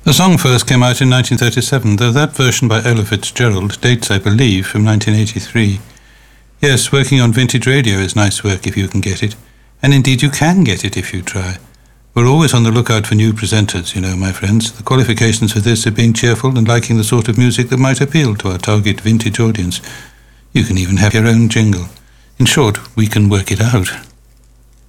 The song first came out in 1937, though that version by Ella Fitzgerald dates, I believe, from 1983. Yes, working on vintage radio is nice work if you can get it. And indeed you can get it if you try. We're always on the lookout for new presenters, you know, my friends. The qualifications for this are being cheerful and liking the sort of music that might appeal to our target vintage audience. You can even have your own jingle. In short, we can work it out.